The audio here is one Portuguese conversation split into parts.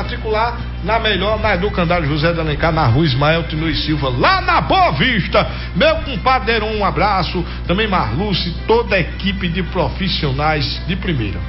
matricular na melhor, na Educandário José de Alencar, na rua Ismael Tinu e Silva, lá na Boa Vista. Meu compadre, um abraço. Também Marluce, toda a equipe de profissionais de primeira.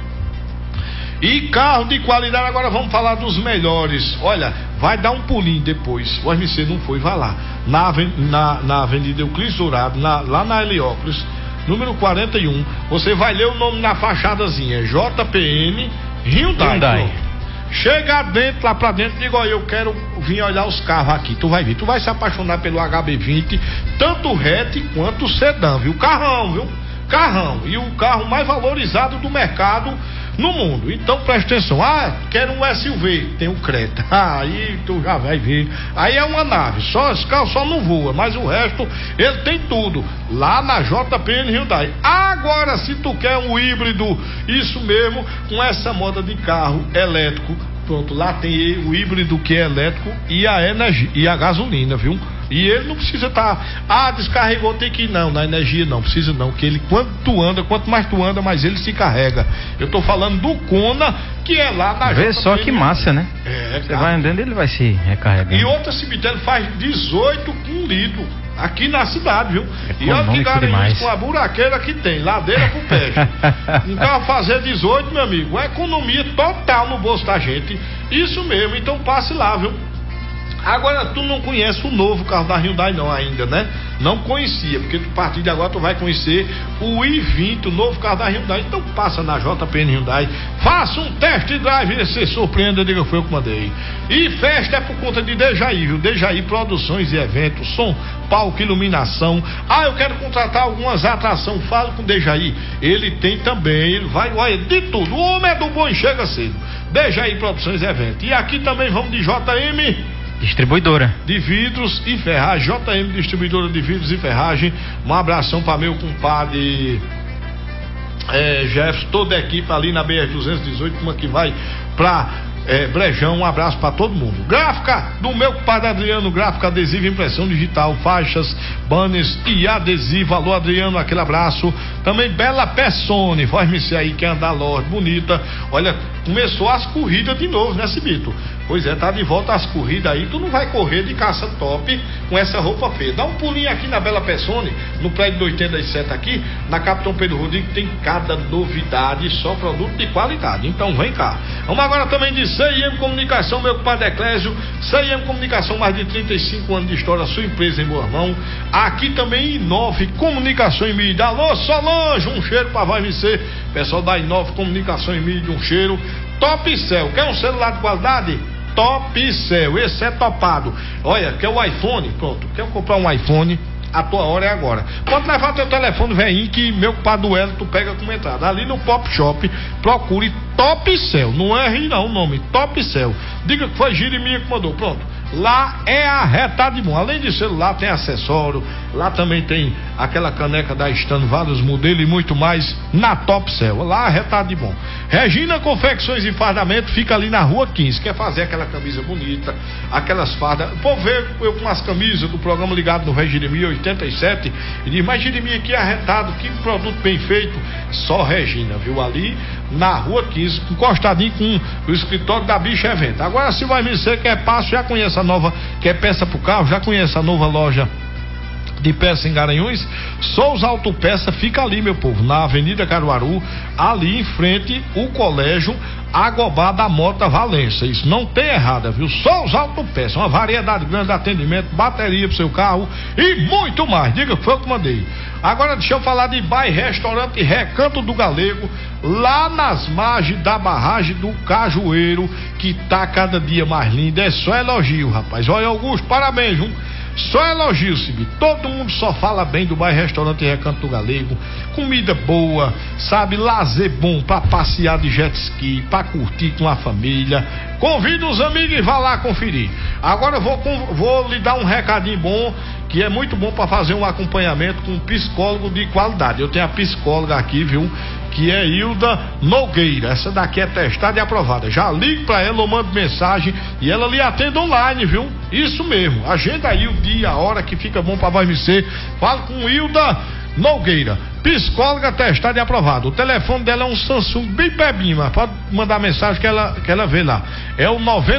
E carro de qualidade, agora vamos falar dos melhores. Olha, vai dar um pulinho depois. O RMC não foi, vai lá. Na Avenida Euclides Dourado, lá na Heliópolis, número 41. Você vai ler o nome na fachadazinha: JPN Hyundai. Chega dentro, lá pra dentro, diga: eu quero vir olhar os carros aqui. Tu vai ver, tu vai se apaixonar pelo HB20, tanto o hatch quanto o sedã, viu? Carrão, viu? Carrão. E o carro mais valorizado do mercado no mundo. Então presta atenção. Quero um SUV, tem o Creta. Aí tu já vai ver. Aí é uma nave, só esse carro só não voa, mas o resto ele tem tudo lá na JPN Hyundai. Agora, se tu quer um híbrido, isso mesmo, com essa moda de carro elétrico, pronto, lá tem o híbrido que é elétrico e a energia e a gasolina, viu? E ele não precisa estar, descarregou, tem que ir, não, na energia não, precisa não, que ele, quanto mais tu anda, mais ele se carrega. Eu tô falando do Kona, que é lá na Vê só que massa, né? Você vai andando, ele vai se recarregando. E outra cemitério faz 18 com litro, aqui na cidade, viu? E olha que Garanhuns, com a buraqueira que tem, ladeira pro peste. Um carro fazer 18, meu amigo, é economia total no bolso da gente. Isso mesmo, então passe lá, viu? Agora, tu não conhece o novo carro da Hyundai não ainda, né? Não conhecia, porque a partir de agora tu vai conhecer o i20, o novo carro da Hyundai. Então passa na JPN Hyundai, faça um test drive e se surpreenda, diga: foi eu que mandei. E festa é por conta de Dejaí, viu? Dejaí Produções e Eventos, som, palco, iluminação. Eu quero contratar algumas atrações, falo com o Dejaí. Ele tem também, ele vai, olha, de tudo. O homem é do bom e chega cedo. Dejaí Produções e Eventos. E aqui também vamos de JM Distribuidora de vidros e ferragem, JM Distribuidora de vidros e ferragem. Um abração para meu compadre Jefferson, toda a equipe ali na BR-218, uma que vai para Brejão. Um abraço para todo mundo. Gráfica do meu compadre Adriano, gráfica, adesivo, impressão digital, faixas, banners e adesivo. Alô Adriano, aquele abraço. Também Bela Pessone, vai-me aí, quer andar loja bonita. Olha, começou as corridas de novo, né, Cibito? Pois é, tá de volta às corridas aí. Tu não vai correr de caça top com essa roupa feia. Dá um pulinho aqui na Bela Pessone, no prédio do 87 aqui, na Capitão Pedro Rodrigues, tem cada novidade, só produto de qualidade. Então vem cá. Vamos agora também de CIM Comunicação, meu compadre Eclésio. CIM Comunicação, mais de 35 anos de história, sua empresa em boa mão. Aqui também Inove Comunicação e Mídia. Alô Solange, um cheiro pra VMC. Pessoal da Inove Comunicação e Mídia, um cheiro. Top Cell, quer um celular de qualidade? Top Cell, esse é topado. Olha, quer o iPhone? Pronto, quer comprar um iPhone? A tua hora é agora. Pode levar teu telefone velhinho que meu compadre Duelo tu pega com entrada. Ali no Pop Shop, procure Top Cell. Não é não o nome, Top Cell. Diga que foi Jeremias que mandou. Pronto. Lá é arretado de bom. Além de celular, tem acessório. Lá também tem aquela caneca da Estano, vários modelos e muito mais na Top Cell. Lá arretado de bom. Regina Confecções e Fardamento fica ali na Rua 15. Quer fazer aquela camisa bonita, aquelas fardas. Pô, ver eu com as camisas do programa ligado no Velho Jeremias 87 e diz: mas Jeremias, que arretado, que produto bem feito. Só Regina, viu? Ali na Rua 15, encostadinho com o escritório da Bicha Evento. Agora, se vai me ser que é passo, já conhece a nova, que é peça pro carro, já conhece a nova loja de peça em Garanhuns. Souza Autopeça fica ali, meu povo, na Avenida Caruaru, ali em frente o colégio Agobá da Mota Valença. Isso não tem errada, viu? Souza Autopeça, uma variedade grande de atendimento, bateria pro seu carro e muito mais. Diga que foi eu que mandei. Agora deixa eu falar de Bar Restaurante Recanto do Galego, lá nas margens da barragem do Cajueiro, que tá cada dia mais linda. É só elogio, rapaz. Olha, Augusto, parabéns, viu? Só elogio, Cibi. Todo mundo só fala bem do Bar Restaurante Recanto do Galego. Comida boa, sabe? Lazer bom pra passear de jet ski, pra curtir com a família. Convida os amigos e vá lá conferir. Agora eu vou lhe dar um recadinho bom, que é muito bom para fazer um acompanhamento com um psicólogo de qualidade. Eu tenho a psicóloga aqui, viu? Que é Hilda Nogueira. Essa daqui é testada e aprovada. Já ligue pra ela ou mando mensagem e ela lhe atende online, viu? Isso mesmo. Agenda aí o dia, a hora que fica bom pra você. Fala com Hilda Nogueira, psicóloga testada e aprovada. O telefone dela é um Samsung bem pebinho, mas pode mandar mensagem que ela vê lá. É o 90